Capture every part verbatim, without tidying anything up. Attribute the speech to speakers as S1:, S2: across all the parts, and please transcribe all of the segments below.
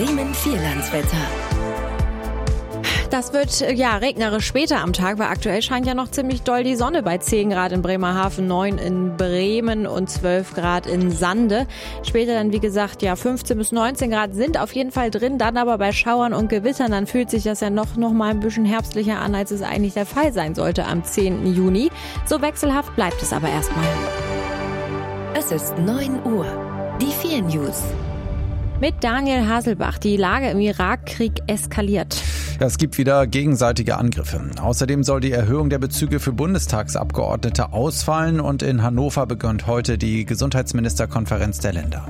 S1: Bremen Vierlandswetter.
S2: Das wird ja regnerisch später am Tag, weil aktuell scheint ja noch ziemlich doll die Sonne bei zehn Grad in Bremerhaven, neun in Bremen und zwölf Grad in Sande. Später dann, wie gesagt, ja fünfzehn bis neunzehn Grad sind auf jeden Fall drin, dann aber bei Schauern und Gewittern, dann fühlt sich das ja noch, noch mal ein bisschen herbstlicher an, als es eigentlich der Fall sein sollte am zehnten Juni. So wechselhaft bleibt es aber erstmal.
S1: Es ist neun Uhr. Die vier News.
S2: Mit Daniel Haselbach. Die Lage im Irakkrieg eskaliert.
S3: Es gibt wieder gegenseitige Angriffe. Außerdem soll die Erhöhung der Bezüge für Bundestagsabgeordnete ausfallen und in Hannover beginnt heute die Gesundheitsministerkonferenz der Länder.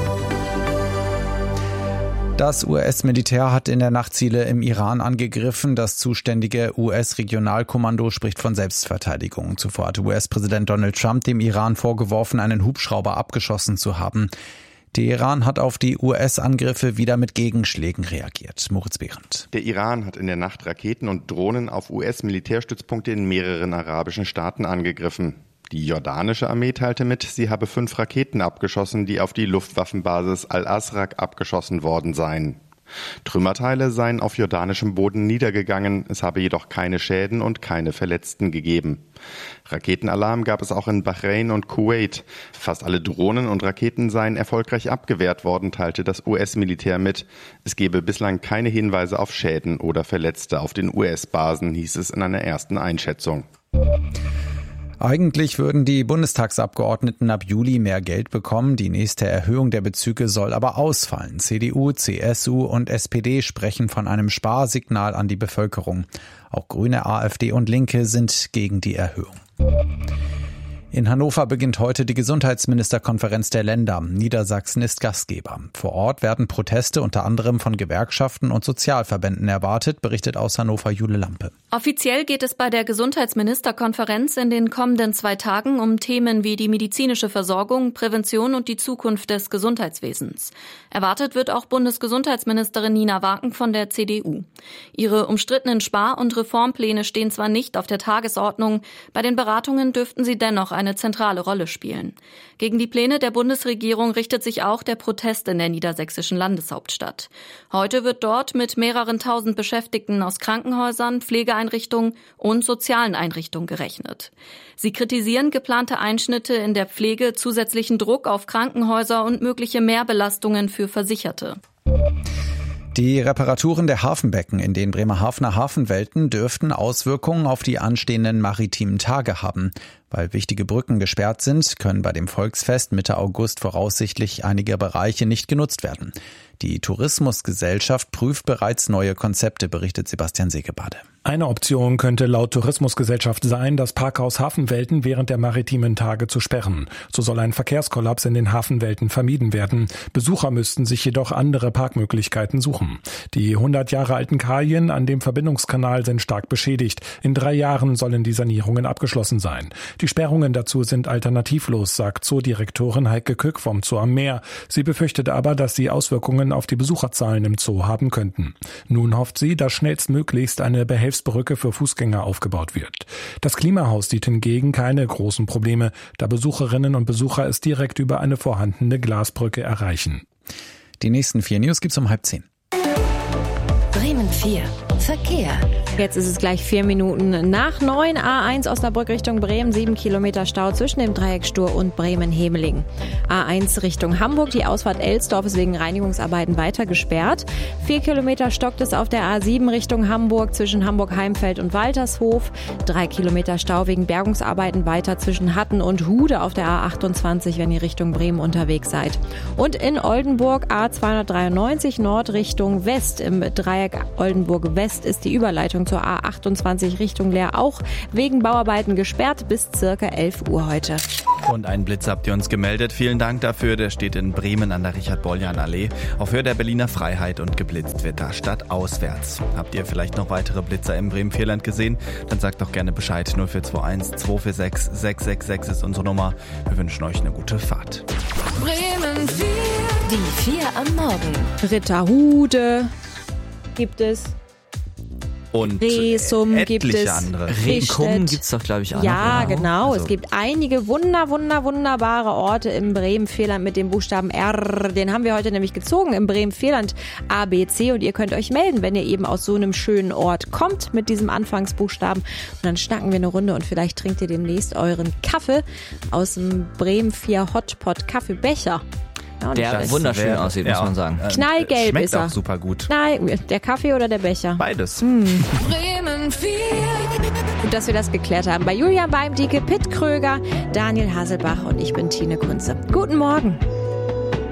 S3: Das U S-Militär hat in der Nacht Ziele im Iran angegriffen. Das zuständige U S-Regionalkommando spricht von Selbstverteidigung. Zuvor hatte U S-Präsident Donald Trump dem Iran vorgeworfen, einen Hubschrauber abgeschossen zu haben. Teheran hat auf die U S-Angriffe wieder mit Gegenschlägen reagiert. Moritz Behrendt.
S4: Der Iran hat in der Nacht Raketen und Drohnen auf U S-Militärstützpunkte in mehreren arabischen Staaten angegriffen. Die jordanische Armee teilte mit, sie habe fünf Raketen abgeschossen, die auf die Luftwaffenbasis Al-Asraq abgeschossen worden seien. Trümmerteile seien auf jordanischem Boden niedergegangen, es habe jedoch keine Schäden und keine Verletzten gegeben. Raketenalarm gab es auch in Bahrain und Kuwait. Fast alle Drohnen und Raketen seien erfolgreich abgewehrt worden, teilte das U S-Militär mit. Es gebe bislang keine Hinweise auf Schäden oder Verletzte auf den U S-Basen, hieß es in einer ersten Einschätzung.
S3: Eigentlich würden die Bundestagsabgeordneten ab Juli mehr Geld bekommen. Die nächste Erhöhung der Bezüge soll aber ausfallen. C D U, C S U und S P D sprechen von einem Sparsignal an die Bevölkerung. Auch Grüne, AfD und Linke sind gegen die Erhöhung. In Hannover beginnt heute die Gesundheitsministerkonferenz der Länder. Niedersachsen ist Gastgeber. Vor Ort werden Proteste unter anderem von Gewerkschaften und Sozialverbänden erwartet, berichtet aus Hannover Jule Lampe.
S5: Offiziell geht es bei der Gesundheitsministerkonferenz in den kommenden zwei Tagen um Themen wie die medizinische Versorgung, Prävention und die Zukunft des Gesundheitswesens. Erwartet wird auch Bundesgesundheitsministerin Nina Waken von der C D U. Ihre umstrittenen Spar- und Reformpläne stehen zwar nicht auf der Tagesordnung, bei den Beratungen dürften sie dennoch eine zentrale Rolle spielen. Gegen die Pläne der Bundesregierung richtet sich auch der Protest in der niedersächsischen Landeshauptstadt. Heute wird dort mit mehreren tausend Beschäftigten aus Krankenhäusern, Pflegeeinrichtungen und sozialen Einrichtungen gerechnet. Sie kritisieren geplante Einschnitte in der Pflege, zusätzlichen Druck auf Krankenhäuser und mögliche Mehrbelastungen für Versicherte.
S3: Die Reparaturen der Hafenbecken in den Bremerhavener Hafenwelten dürften Auswirkungen auf die anstehenden maritimen Tage haben. Weil wichtige Brücken gesperrt sind, können bei dem Volksfest Mitte August voraussichtlich einige Bereiche nicht genutzt werden. Die Tourismusgesellschaft prüft bereits neue Konzepte, berichtet Sebastian Segebade.
S6: Eine Option könnte laut Tourismusgesellschaft sein, das Parkhaus Hafenwelten während der maritimen Tage zu sperren. So soll ein Verkehrskollaps in den Hafenwelten vermieden werden. Besucher müssten sich jedoch andere Parkmöglichkeiten suchen. Die hundert Jahre alten Kajen an dem Verbindungskanal sind stark beschädigt. In drei Jahren sollen die Sanierungen abgeschlossen sein. Die Sperrungen dazu sind alternativlos, sagt Zoodirektorin Heike Kück vom Zoo am Meer. Sie befürchtet aber, dass sie Auswirkungen auf die Besucherzahlen im Zoo haben könnten. Nun hofft sie, dass schnellstmöglichst eine Behelfsbrücke für Fußgänger aufgebaut wird. Das Klimahaus sieht hingegen keine großen Probleme, da Besucherinnen und Besucher es direkt über eine vorhandene Glasbrücke erreichen.
S3: Die nächsten vier News gibt's um halb zehn.
S1: Bremen vier. Verkehr.
S2: Jetzt ist es gleich vier Minuten nach neun. A eins Osnabrück Richtung Bremen, sieben Kilometer Stau zwischen dem Dreieck Stur und Bremen-Hemeling. A eins Richtung Hamburg, die Ausfahrt Elsdorf ist wegen Reinigungsarbeiten weiter gesperrt. Vier Kilometer stockt es auf der A sieben Richtung Hamburg zwischen Hamburg-Heimfeld und Waltershof. Drei Kilometer Stau wegen Bergungsarbeiten weiter zwischen Hatten und Hude auf der A achtundzwanzig, wenn ihr Richtung Bremen unterwegs seid. Und in Oldenburg A zweihundertdreiundneunzig Nord Richtung West. Im Dreieck Oldenburg West ist die Überleitung zur A achtundzwanzig Richtung Leer auch wegen Bauarbeiten gesperrt bis circa elf Uhr heute.
S7: Und einen Blitz habt ihr uns gemeldet. Vielen Dank dafür. Der steht in Bremen an der Richard-Boljan-Allee. Auf Höhe der Berliner Freiheit und geblitzt wird da stadtauswärts. Habt ihr vielleicht noch weitere Blitzer im Bremen-Vierland gesehen? Dann sagt doch gerne Bescheid. null vier zwei eins zwei vier sechs sechs sechs sechs ist unsere Nummer. Wir wünschen euch eine gute Fahrt.
S1: Bremen vier. Die vier am Morgen.
S2: Ritterhude gibt es.
S7: Und
S2: Resum
S7: etliche
S2: gibt es.
S7: andere.
S8: Rekum gibt's doch, glaube ich, auch
S2: Ja,
S8: noch. Ja,
S2: genau.
S8: also.
S2: Es gibt einige wunder, wunder, wunderbare Orte im Bremen-Vierland mit dem Buchstaben R. Den haben wir heute nämlich gezogen im Bremen-Vierland A B C. Und ihr könnt euch melden, wenn ihr eben aus so einem schönen Ort kommt mit diesem Anfangsbuchstaben. Und dann schnacken wir eine Runde und vielleicht trinkt ihr demnächst euren Kaffee aus dem Bremen vier Hotpot Kaffeebecher. Ja,
S8: der
S2: das
S8: wunderschön
S7: wäre,
S8: aussieht,
S7: ja,
S8: muss man sagen.
S2: Knallgelb
S7: Schmeckt
S2: ist er.
S7: auch super gut.
S2: Nein, der Kaffee oder der Becher?
S7: Beides.
S2: Hm.
S1: Bremen vier.
S2: Gut, dass wir das geklärt haben. Bei Julian Beimdike, Pitt Kröger, Daniel Haselbach und ich bin Tine Kunze. Guten Morgen.